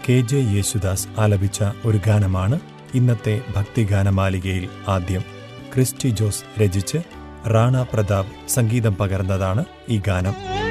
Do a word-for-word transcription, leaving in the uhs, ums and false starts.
K J Yesudas ആലപിച്ച ഒരു ഗാനമാണ് ഇന്നത്തെ ഭക്തിഗാനമാലികയിൽ ആദ്യം. ക്രിസ്റ്റി ജോസ് രചിച്ച് റാണ പ്രതാപ് സംഗീതം പകർന്നതാണ് ഈ ഗാനം.